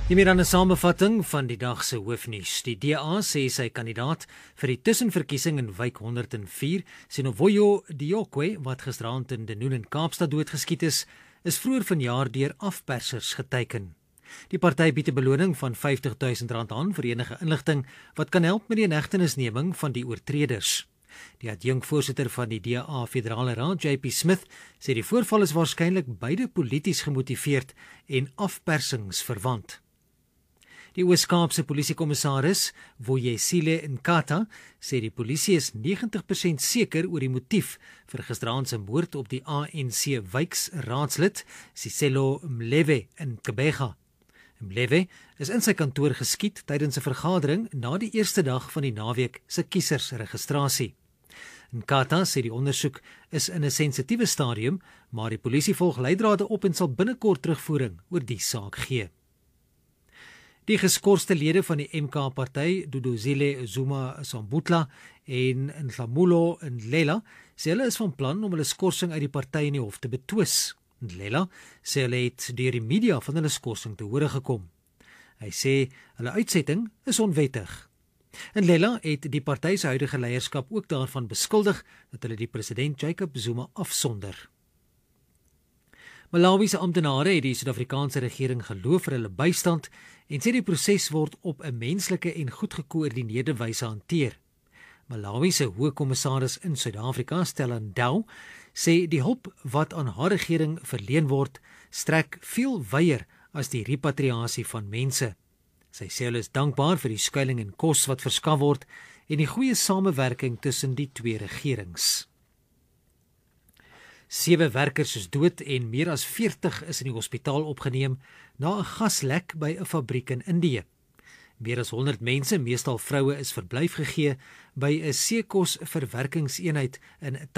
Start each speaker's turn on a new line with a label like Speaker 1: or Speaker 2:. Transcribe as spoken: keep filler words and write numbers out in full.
Speaker 1: Hiermee dan 'n samevatting van die dag se hoofnuus. Die D A sê sy kandidaat vir die tussenverkiesing in wijk honderd en vier, Sinovoyo Diokwe, wat gisteraand in Denoon in Kaapstad doodgeskiet is, is vroeër vanjaar deur afpersers geteiken. Die party bied 'n beloning van vyftig duisend rand aan vir enige inligting wat kan help met die inhegtenisneming van die oortreders. Die adjunkvoorsitter van die D A Federale Raad, J P Smith, sê die voorval is waarskynlik beide polities gemotiveerd en afpersingsverwant. Die Oos-Kaapse polisiekommissaris, Voyesile Nkata, sê die polisie is negentig persent seker oor die motief vir gisteraand se moord op die A N C wijksraadslid, Siselo Mleve in Kebega. Mleve is in sy kantoor geskiet tydens 'n vergadering na die eerste dag van die naweek se kiesersregistrasie. Nkata sê die ondersoek is in 'n sensitiewe stadium, maar die polisie volg leidrade op en sal binnekort terugvoering oor die saak gee. Die geskorste lede van die M K-party, Duduzile Zuma Sambutla en Nhlamulo Ndlela, sê hulle is van plan om hulle skorsing uit die party in die hof te betwis. Ndlela sê hulle het deur die media van hulle skorsing te hore gekom. Hy sê hulle uitsetting is onwettig. Ndlela het die party se huidige leierskap ook daarvan beskuldig dat hulle die president Jacob Zuma afsonder. Malawi se amptenare het die Suid-Afrikaanse regering geloof vir hulle bystand en sê die proses word op 'n menslike en goed gekoördineerde wyse hanteer. Malawi se hoë kommissaris in Suid-Afrika, Stella Ndau, sê die hulp wat aan haar regering verleen word, strek veel wyer as die repatriasie van mense. Sy sê hulle is dankbaar vir die skuiling en kos wat verskaf word en die goeie samewerking tussen die twee regerings. Sewe werkers is dood en meer as veertig is in die hospitaal opgeneem na 'n gaslek by 'n fabriek in Indië. Meer as honderd mense, meestal vroue, is verblyf gegee by 'n seekos verwerkingseenheid in